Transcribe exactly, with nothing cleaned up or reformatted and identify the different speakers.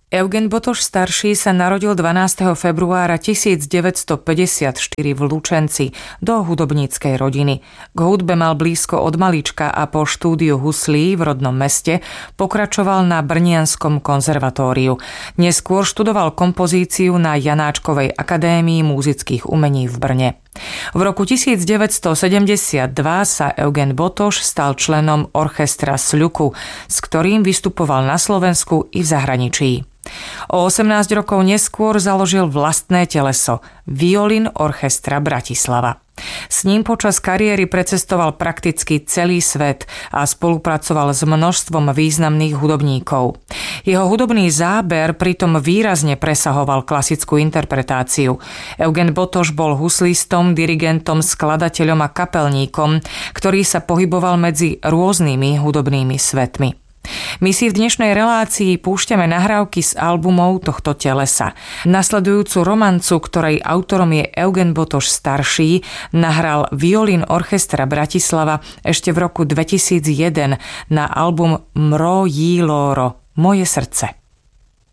Speaker 1: Eugen Botoš starší sa narodil dvanásteho februára tisícdeväťstopäťdesiatštyri v Lučenci do hudobníckej rodiny. K hudbe mal blízko od malička a po štúdiu huslí v rodnom meste pokračoval na Brnianskom konzervatóriu. Neskôr študoval kompozíciu na Janáčkovej akadémii múzických umení v Brne. V roku tisícdeväťstosedemdesiatdva sa Eugen Botoš stal členom orchestra Sľuku, s ktorým vystupoval na Slovensku i v zahraničí. O osemnásť rokov neskôr založil vlastné teleso Violín orchestra Bratislava. S ním počas kariéry precestoval prakticky celý svet a spolupracoval s množstvom významných hudobníkov. Jeho hudobný záber pritom výrazne presahoval klasickú interpretáciu. Eugen Botoš bol huslistom, dirigentom, skladateľom a kapelníkom, ktorý sa pohyboval medzi rôznymi hudobnými svetmi. My si v dnešnej relácii púšťame nahrávky z albumov tohto telesa. Nasledujúcu romancu, ktorej autorom je Eugen Botoš starší, nahral Violín orchestra Bratislava ešte v roku dvetisícjeden na album Mro jí loro, Moje srdce.